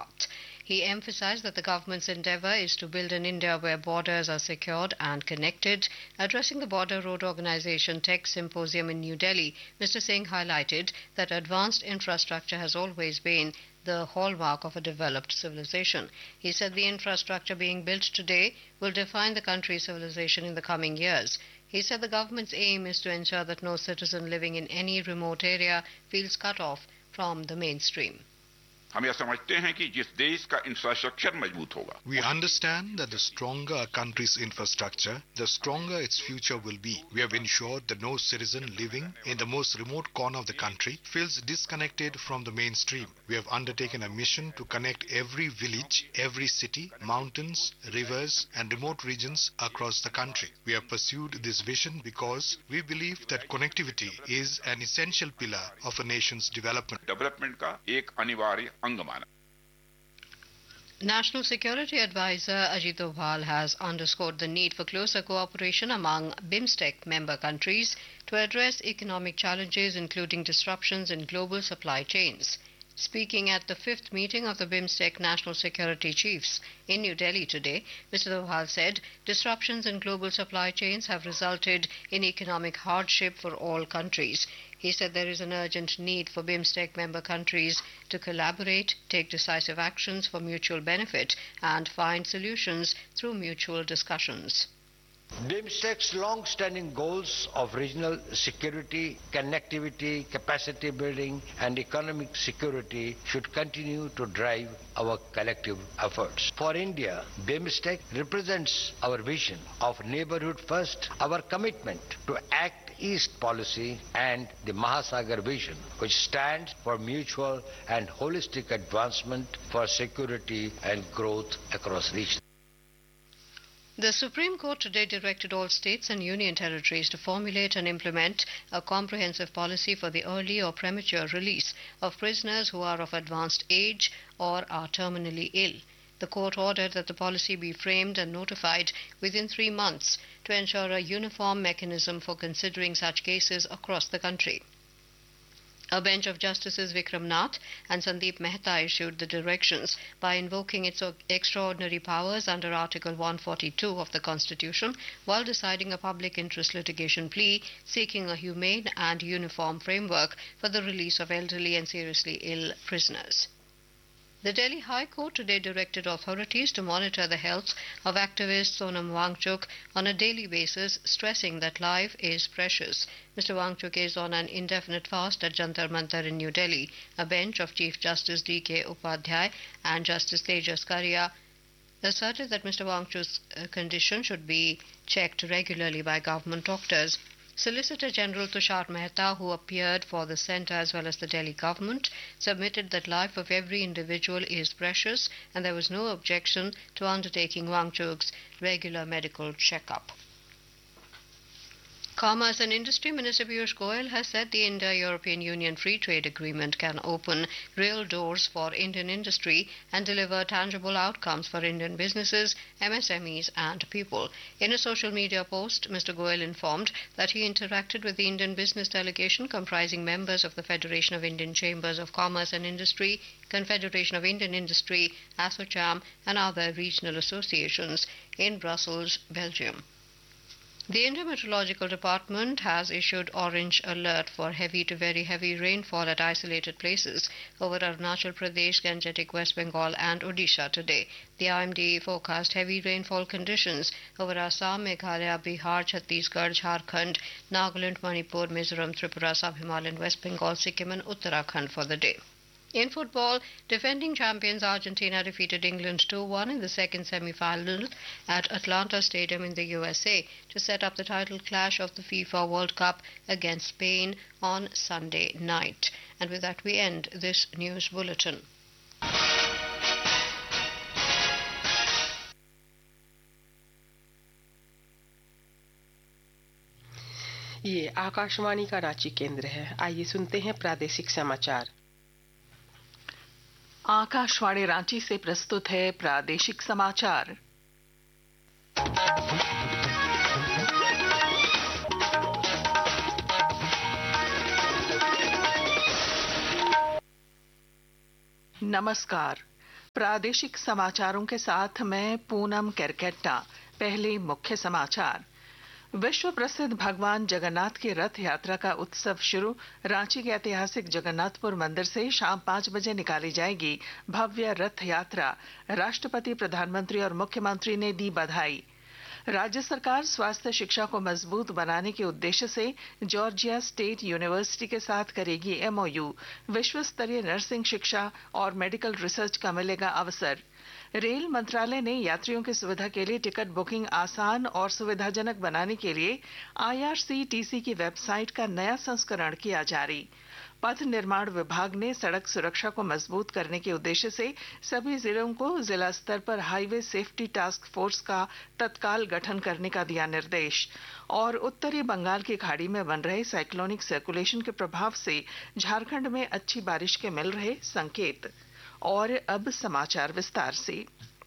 path. He emphasized that the government's endeavor is to build an India where borders are secured and connected. Addressing the Border Road Organization Tech Symposium in New Delhi, Mr. Singh highlighted that advanced infrastructure has always been the hallmark of a developed civilization. He said the infrastructure being built today will define the country's civilization in the coming years. He said the government's aim is to ensure that no citizen living in any remote area feels cut off from the mainstream. हम यह समझते हैं कि जिस देश का infrastructure मजबूत होगा We understand that the stronger a country's infrastructure, the stronger its future will be. We have ensured that no citizen living in the most remote corner of the country feels disconnected from the mainstream. We have undertaken a mission to connect every village, every city, mountains, rivers and remote regions across the country. We have pursued this vision because we believe that connectivity is an essential pillar of a nation's development. Development का एक अनिवार्य अंग माना. National Security Advisor Ajit Doval has underscored the need for closer cooperation among BIMSTEC member countries to address economic challenges, including disruptions in global supply chains. Speaking at the fifth meeting of the BIMSTEC National Security Chiefs in New Delhi today, Mr. Doval said disruptions in global supply chains have resulted in economic hardship for all countries. He said there is an urgent need for BIMSTEC member countries to collaborate, take decisive actions for mutual benefit, and find solutions through mutual discussions. BIMSTEC's long-standing goals of regional security, connectivity, capacity building and economic security should continue to drive our collective efforts. For India, BIMSTEC represents our vision of neighborhood first, our commitment to Act East policy and the Mahasagar vision, which stands for mutual and holistic advancement for security and growth across regions. The Supreme Court today directed all states and union territories to formulate and implement a comprehensive policy for the early or premature release of prisoners who are of advanced age or are terminally ill. The court ordered that the policy be framed and notified within 3 months to ensure a uniform mechanism for considering such cases across the country. A bench of Justices Vikram Nath and Sandeep Mehta issued the directions by invoking its extraordinary powers under Article 142 of the Constitution while deciding a public interest litigation plea seeking a humane and uniform framework for the release of elderly and seriously ill prisoners. The Delhi High Court today directed authorities to monitor the health of activist Sonam Wangchuk on a daily basis, stressing that life is precious. Mr. Wangchuk is on an indefinite fast at Jantar Mantar in New Delhi. A bench of Chief Justice D.K. Upadhyay and Justice Tejas Karia asserted that Mr. Wangchuk's condition should be checked regularly by government doctors. Solicitor General Tushar Mehta, who appeared for the centre as well as the Delhi government, submitted that life of every individual is precious and there was no objection to undertaking Wangchuk's regular medical checkup. Commerce and Industry Minister Piyush Goyal has said the India-European Union Free Trade Agreement can open real doors for Indian industry and deliver tangible outcomes for Indian businesses, MSMEs and people. In a social media post, Mr. Goyal informed that he interacted with the Indian business delegation comprising members of the Federation of Indian Chambers of Commerce and Industry, Confederation of Indian Industry, ASSOCHAM and other regional associations in Brussels, Belgium. The Indian Meteorological Department has issued orange alert for heavy to very heavy rainfall at isolated places over Arunachal Pradesh, Gangetic West Bengal and Odisha today. The IMD forecast heavy rainfall conditions over Assam, Meghalaya, Bihar, Chhattisgarh, Jharkhand, Nagaland, Manipur, Mizoram, Tripura, Sub-Himalayan, West Bengal, Sikkim and Uttarakhand for the day. In football, defending champions Argentina defeated England 2-1 in the second semi-final at Atlanta Stadium in the USA to set up the title clash of the FIFA World Cup against Spain on Sunday night. And with that we end this news bulletin. ये आकाशवाणी का रांची केंद्र है. आइए सुनते हैं प्रादेशिक समाचार. आकाशवाणी रांची से प्रस्तुत है प्रादेशिक समाचार. नमस्कार. प्रादेशिक समाचारों के साथ मैं पूनम केरकेट्टा। पहले मुख्य समाचार। विश्व प्रसिद्ध भगवान जगन्नाथ की रथ यात्रा का उत्सव शुरू। रांची के ऐतिहासिक जगन्नाथपुर मंदिर से शाम 5 बजे निकाली जाएगी भव्य रथ यात्रा। राष्ट्रपति, प्रधानमंत्री और मुख्यमंत्री ने दी बधाई। राज्य सरकार स्वास्थ्य शिक्षा को मजबूत बनाने के उद्देश्य से जॉर्जिया स्टेट यूनिवर्सिटी के साथ करेगी एमओयू। विश्व स्तरीय नर्सिंग शिक्षा और मेडिकल रिसर्च का मिलेगा अवसर। रेल मंत्रालय ने यात्रियों की सुविधा के लिए टिकट बुकिंग आसान और सुविधाजनक बनाने के लिए IRCTC की वेबसाइट का नया संस्करण किया जारी। पथ निर्माण विभाग ने सड़क सुरक्षा को मजबूत करने के उद्देश्य से सभी जिलों को जिला स्तर पर हाईवे सेफ्टी टास्क फोर्स का तत्काल गठन करने का दिया निर्देश। और उत्तरी बंगाल की खाड़ी में बन रहे साइक्लोनिक सर्कुलेशन के प्रभाव से झारखंड में अच्छी बारिश के मिल रहे संकेत। और अब समाचार विस्तार से।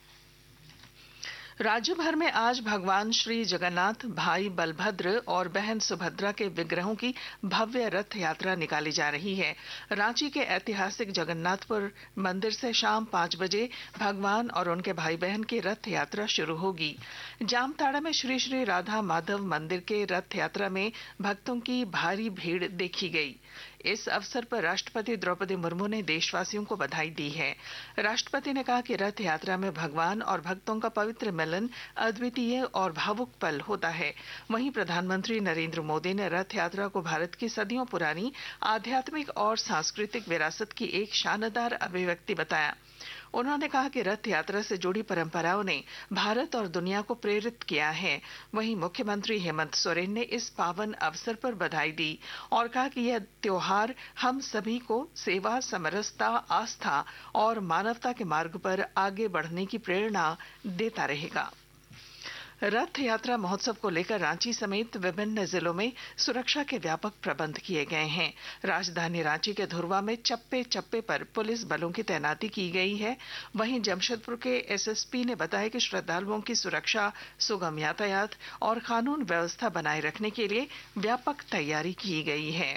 राज्य भर में आज भगवान श्री जगन्नाथ, भाई बलभद्र और बहन सुभद्रा के विग्रहों की भव्य रथ यात्रा निकाली जा रही है। रांची के ऐतिहासिक जगन्नाथपुर मंदिर से शाम 5 बजे भगवान और उनके भाई बहन की रथ यात्रा शुरू होगी। जामताड़ा में श्री श्री राधा माधव मंदिर के रथ यात्रा में भक्तों की भारी भीड़ देखी गई। इस अवसर पर राष्ट्रपति द्रौपदी मुर्मू ने देशवासियों को बधाई दी है। राष्ट्रपति ने कहा कि रथ यात्रा में भगवान और भक्तों का पवित्र मिलन अद्वितीय और भावुक पल होता है। वहीं प्रधानमंत्री नरेंद्र मोदी ने रथ यात्रा को भारत की सदियों पुरानी आध्यात्मिक और सांस्कृतिक विरासत की एक शानदार अभिव्यक्ति बताया। उन्होंने कहा कि रथ यात्रा से जुड़ी परंपराओं ने भारत और दुनिया को प्रेरित किया है। वहीं मुख्यमंत्री हेमंत सोरेन ने इस पावन अवसर पर बधाई दी और कहा कि यह त्योहार हम सभी को सेवा, समरसता, आस्था और मानवता के मार्ग पर आगे बढ़ने की प्रेरणा देता रहेगा। रथ यात्रा महोत्सव को लेकर रांची समेत विभिन्न जिलों में सुरक्षा के व्यापक प्रबंध किए गए हैं। राजधानी रांची के धुरवा में चप्पे चप्पे पर पुलिस बलों की तैनाती की गई है। वहीं जमशेदपुर के SSP ने बताया कि श्रद्धालुओं की सुरक्षा, सुगम यातायात और कानून व्यवस्था बनाए रखने के लिए व्यापक तैयारी की गई है।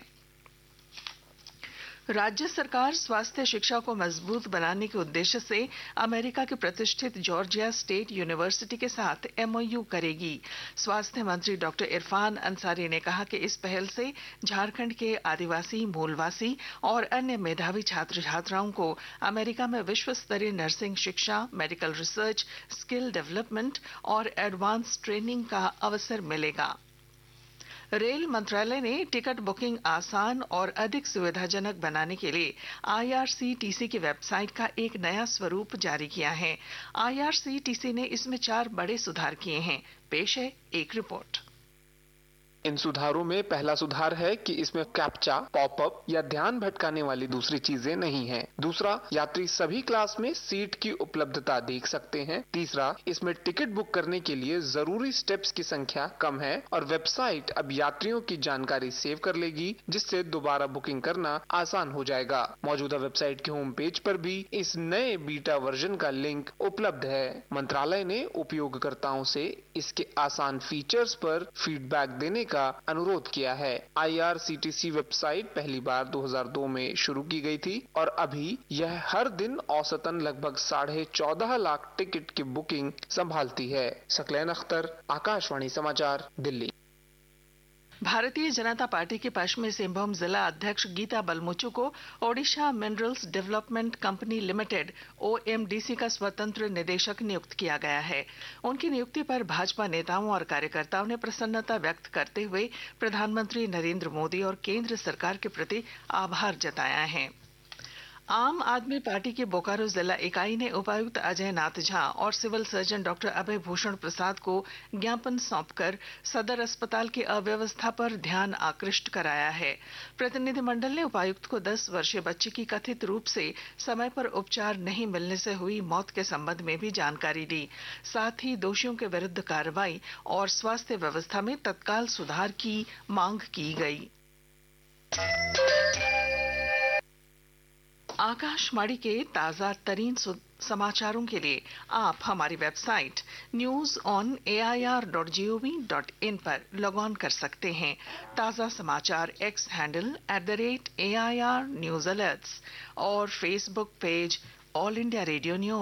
राज्य सरकार स्वास्थ्य शिक्षा को मजबूत बनाने के उद्देश्य से अमेरिका के प्रतिष्ठित जॉर्जिया स्टेट यूनिवर्सिटी के साथ MOU करेगी। स्वास्थ्य मंत्री डॉक्टर इरफान अंसारी ने कहा कि इस पहल से झारखंड के आदिवासी, मूलवासी और अन्य मेधावी छात्र छात्राओं को अमेरिका में विश्व स्तरीय नर्सिंग शिक्षा, मेडिकल रिसर्च, स्किल डेवलपमेंट और एडवांस ट्रेनिंग का अवसर मिलेगा। रेल मंत्रालय ने टिकट बुकिंग आसान और अधिक सुविधाजनक बनाने के लिए IRCTC की वेबसाइट का एक नया स्वरूप जारी किया है। IRCTC ने इसमें 4 बड़े सुधार किए हैं। पेश है एक रिपोर्ट। इन सुधारों में पहला सुधार है कि इसमें कैप्चा, पॉपअप या ध्यान भटकाने वाली दूसरी चीजें नहीं हैं। दूसरा, यात्री सभी क्लास में सीट की उपलब्धता देख सकते हैं। तीसरा, इसमें टिकट बुक करने के लिए जरूरी स्टेप्स की संख्या कम है और वेबसाइट अब यात्रियों की जानकारी सेव कर लेगी, जिससे दोबारा बुकिंग करना आसान हो जाएगा। मौजूदा वेबसाइट के होम पेज पर भी इस नए बीटा वर्जन का लिंक उपलब्ध है। मंत्रालय ने उपयोगकर्ताओं से इसके आसान फीचर्स पर फीडबैक देने का अनुरोध किया है। IRCTC वेबसाइट पहली बार 2002 में शुरू की गई थी और अभी यह हर दिन औसतन लगभग 14.5 लाख टिकट की बुकिंग संभालती है। सकलैन अख्तर, आकाशवाणी समाचार, दिल्ली। भारतीय जनता पार्टी के पश्चिमी सिंहभूम जिला अध्यक्ष गीता बलमुचु को Odisha minerals development company limited OMDC का स्वतंत्र निदेशक नियुक्त किया गया है। उनकी नियुक्ति पर भाजपा नेताओं और कार्यकर्ताओं ने प्रसन्नता व्यक्त करते हुए प्रधानमंत्री नरेंद्र मोदी और केंद्र सरकार के प्रति आभार जताया है। आम आदमी पार्टी की बोकारो जिला इकाई ने उपायुक्त अजय नाथ झा और सिविल सर्जन डॉक्टर अभय भूषण प्रसाद को ज्ञापन सौंपकर सदर अस्पताल की अव्यवस्था पर ध्यान आकृष्ट कराया है। प्रतिनिधिमंडल ने उपायुक्त को 10 वर्षीय बच्ची की कथित रूप से समय पर उपचार नहीं मिलने से हुई मौत के संबंध में भी जानकारी दी। साथ ही दोषियों के विरुद्ध कार्रवाई और स्वास्थ्य व्यवस्था में तत्काल सुधार की मांग की गई। आकाशवाणी के ताजा तरीन समाचारों के लिए आप हमारी वेबसाइट news.air.gov.in पर लॉग ऑन कर सकते हैं। ताजा समाचार X handle @AIR News Alerts और Facebook page all India radio news.